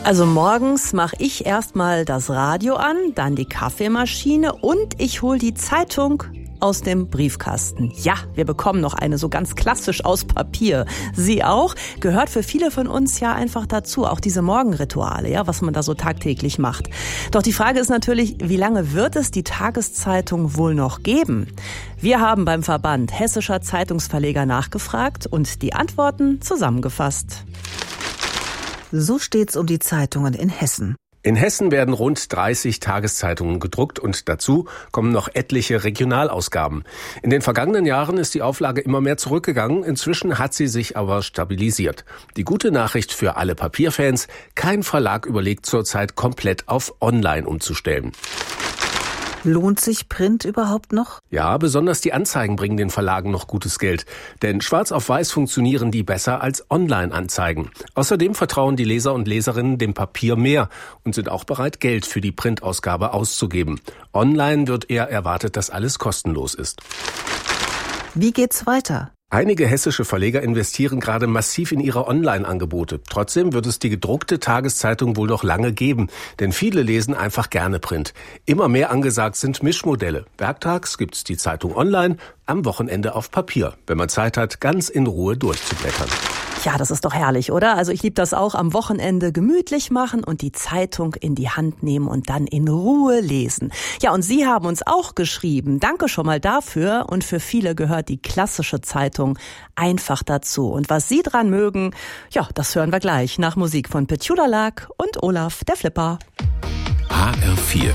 Also morgens mache ich erstmal das Radio an, dann die Kaffeemaschine und ich hole die Zeitung aus dem Briefkasten. Ja, wir bekommen noch eine, so ganz klassisch aus Papier. Sie auch? Gehört für viele von uns ja einfach dazu, auch diese Morgenrituale, ja, was man da so tagtäglich macht. Doch die Frage ist natürlich, wie lange wird es die Tageszeitung wohl noch geben? Wir haben beim Verband Hessischer Zeitungsverleger nachgefragt und die Antworten zusammengefasst. So steht's um die Zeitungen in Hessen. In Hessen werden rund 30 Tageszeitungen gedruckt und dazu kommen noch etliche Regionalausgaben. In den vergangenen Jahren ist die Auflage immer mehr zurückgegangen. Inzwischen hat sie sich aber stabilisiert. Die gute Nachricht für alle Papierfans: Kein Verlag überlegt zurzeit komplett auf Online umzustellen. Lohnt sich Print überhaupt noch? Ja, besonders die Anzeigen bringen den Verlagen noch gutes Geld. Denn schwarz auf weiß funktionieren die besser als Online-Anzeigen. Außerdem vertrauen die Leser und Leserinnen dem Papier mehr und sind auch bereit, Geld für die Printausgabe auszugeben. Online wird eher erwartet, dass alles kostenlos ist. Wie geht's weiter? Einige hessische Verleger investieren gerade massiv in ihre Online-Angebote. Trotzdem wird es die gedruckte Tageszeitung wohl noch lange geben, denn viele lesen einfach gerne Print. Immer mehr angesagt sind Mischmodelle. Werktags gibt's die Zeitung online, am Wochenende auf Papier, wenn man Zeit hat, ganz in Ruhe durchzublättern. Ja, das ist doch herrlich, oder? Also ich liebe das auch, am Wochenende gemütlich machen und die Zeitung in die Hand nehmen und dann in Ruhe lesen. Ja, und Sie haben uns auch geschrieben. Danke schon mal dafür. Und für viele gehört die klassische Zeitung einfach dazu. Und was Sie dran mögen, ja, das hören wir gleich nach Musik von Petula Lag und Olaf, der Flipper. HR4